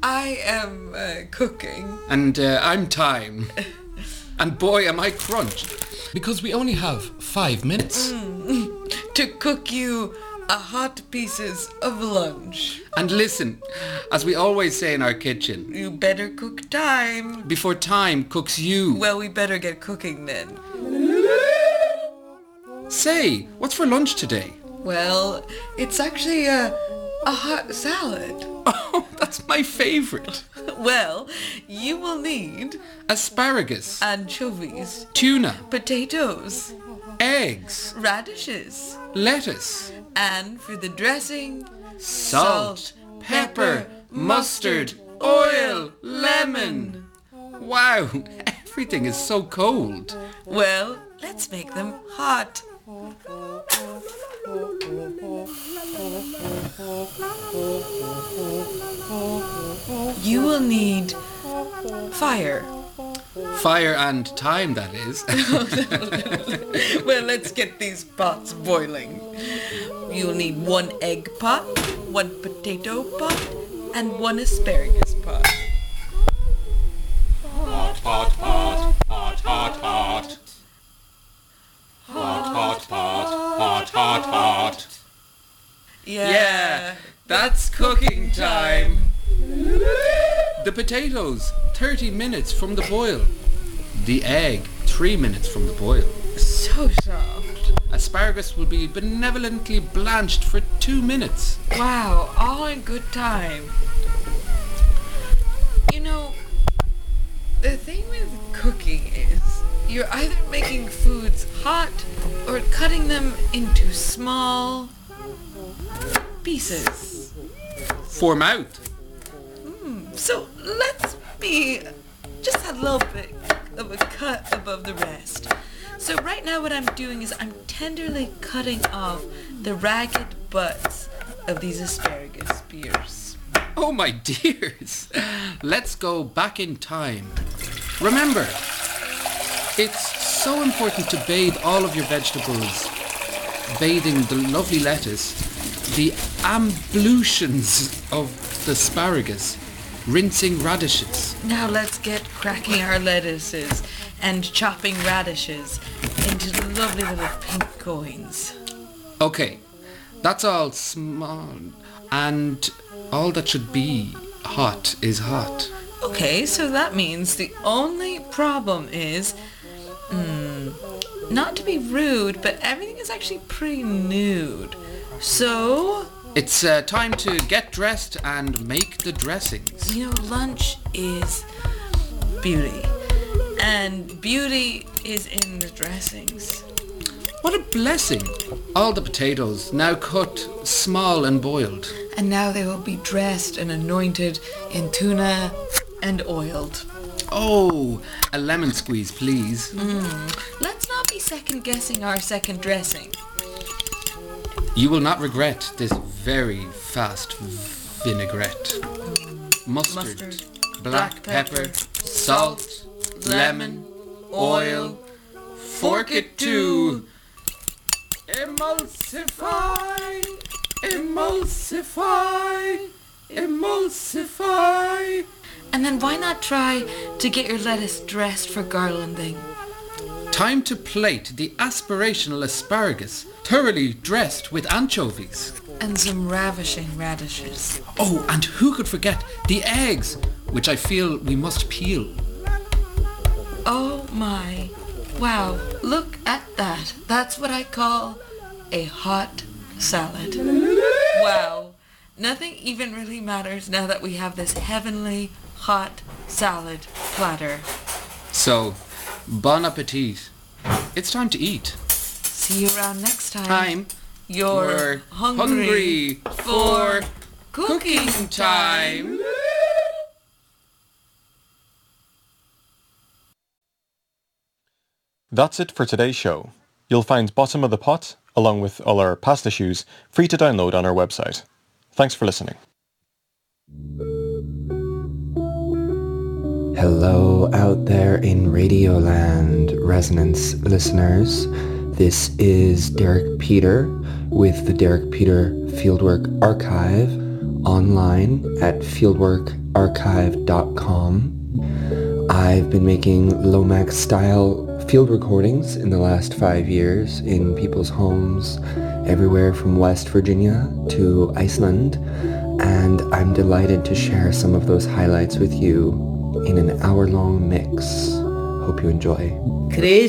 I am cooking. And I'm Time. And boy, am I crunched. Because we only have 5 minutes. To cook you a hot pieces of lunch. And listen, as we always say in our kitchen, You better cook time. before time cooks you. Well, we better get cooking then. Say, what's for lunch today? Well, it's actually a hot salad. Oh, that's my favourite. Well, you will need Asparagus, anchovies, tuna, potatoes, eggs, radishes, lettuce, and for the dressing, salt, pepper, mustard, oil, lemon. Wow, everything is so cold. Well, let's make them hot. You will need fire. Fire and time, that is. Well, let's get these pots boiling. You'll need 1 egg pot, 1 potato pot, and 1 asparagus pot. Hot, hot, hot, hot, hot, hot. Hot, hot, hot, hot, hot, hot. Yeah, that's cooking time. The potatoes, 30 minutes from the boil. The egg, 3 minutes from the boil. so soft. Asparagus will be benevolently blanched for 2 minutes. Wow, all in good time. You know, the thing with cooking is you're either making foods hot or cutting them into small pieces. For mouth. So let's be just a little bit of a cut above the rest. So right now what I'm doing is I'm tenderly cutting off the ragged butts of these asparagus spears. Oh my dears. Let's go back in time. Remember, it's so important to bathe all of your vegetables. Bathing the lovely lettuce, the ablutions of the asparagus, rinsing radishes. Now let's get cracking our lettuces and chopping radishes into lovely little pink coins. Okay, that's all small, and all that should be hot is hot. Okay, so that means the only problem is, not to be rude, but everything is actually pretty nude. So, It's time to get dressed and make the dressings. you know, lunch is beauty. And beauty is in the dressings. What a blessing! All the potatoes now cut small and boiled. And now they will be dressed and anointed in tuna and oiled. Oh, a lemon squeeze, please. Let's not be second guessing our second dressing. You will not regret this very fast vinaigrette. Mustard, black pepper, salt, lemon, oil. Fork it too. Emulsify, emulsify, emulsify. And then why not try to get your lettuce dressed for garlanding? Time to plate the aspirational asparagus, thoroughly dressed with anchovies. And some ravishing radishes. Oh, and who could forget the eggs, which I feel we must peel. Oh my. Wow, look at that. That's what I call a hot salad. Wow. Nothing even really matters now that we have this heavenly hot salad platter. So, bon appetit. It's time to eat. See you around next time. Time. You're hungry for cooking time. That's it for today's show. You'll find Bottom of the Pot, along with all our past issues, free to download on our website. Thanks for listening. Hello out there in Radioland, Resonance listeners. This is Derek Peter with the Derek Peter Fieldwork Archive online at fieldworkarchive.com. I've been making Lomax style field recordings in the last 5 years in people's homes everywhere from West Virginia to Iceland, and I'm delighted to share some of those highlights with you in an hour-long mix. Hope you enjoy.